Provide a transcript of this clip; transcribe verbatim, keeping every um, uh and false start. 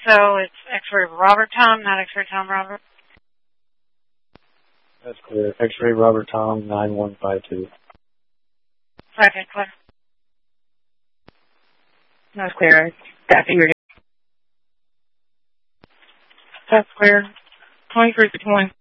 So it's X-ray Robert Tom, not X-ray Tom Robert. That's clear. X-ray Robert Tom, nine one five two. Second, clear. That's clear. Staffy, ready. That's clear. twenty-three to twenty.